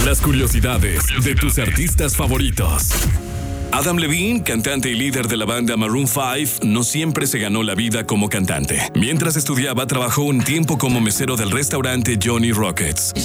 Las curiosidades de tus artistas favoritos. Adam Levine, cantante y líder de la banda Maroon 5, no siempre se ganó la vida como cantante. Mientras estudiaba, trabajó un tiempo como mesero del restaurante Johnny Rockets.